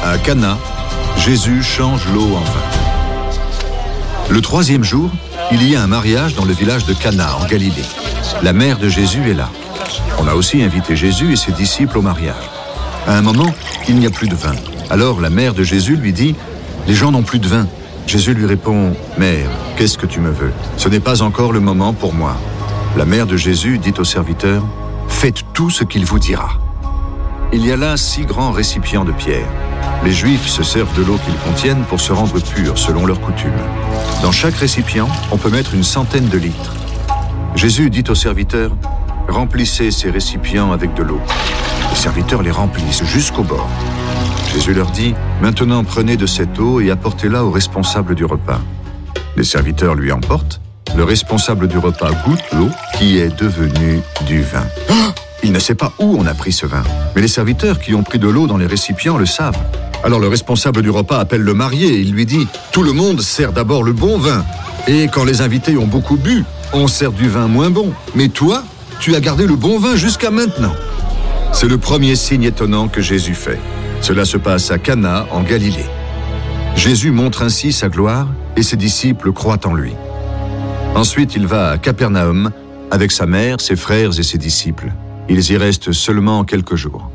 À Cana, Jésus change l'eau en vin. Le 3e jour, il y a un mariage dans le village de Cana, en Galilée. La mère de Jésus est là. On a aussi invité Jésus et ses disciples au mariage. À un moment, il n'y a plus de vin. Alors la mère de Jésus lui dit « Les gens n'ont plus de vin ». Jésus lui répond « Mère, qu'est-ce que tu me veux ? Ce n'est pas encore le moment pour moi. » La mère de Jésus dit au serviteur « Faites tout ce qu'il vous dira. » Il y a là 6 grands récipients de pierre. Les Juifs se servent de l'eau qu'ils contiennent pour se rendre purs selon leur coutume. Dans chaque récipient, on peut mettre une centaine de litres. Jésus dit au serviteur « Remplissez ces récipients avec de l'eau. » Les serviteurs les remplissent jusqu'au bord. Jésus leur dit « Maintenant prenez de cette eau et apportez-la au responsable du repas. » Les serviteurs lui emportent. Le responsable du repas goûte l'eau qui est devenue du vin. Il ne sait pas où on a pris ce vin. Mais les serviteurs qui ont pris de l'eau dans les récipients le savent. Alors le responsable du repas appelle le marié et il lui dit « Tout le monde sert d'abord le bon vin. Et quand les invités ont beaucoup bu, on sert du vin moins bon. Mais toi, tu as gardé le bon vin jusqu'à maintenant. » C'est le premier signe étonnant que Jésus fait. Cela se passe à Cana, en Galilée. Jésus montre ainsi sa gloire et ses disciples croient en lui. Ensuite, il va à Capernaum avec sa mère, ses frères et ses disciples. Ils y restent seulement quelques jours.